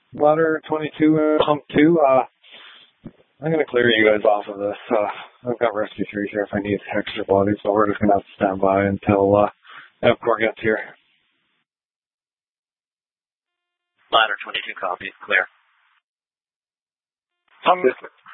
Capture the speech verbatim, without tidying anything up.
Ladder twenty-two, uh, pump two, uh, I'm going to clear you guys off of this. Uh, I've got rescue three here if I need extra bodies, so we're just going to have to stand by until, uh, EPCOR gets here. Ladder twenty-two, copy. Clear. Um,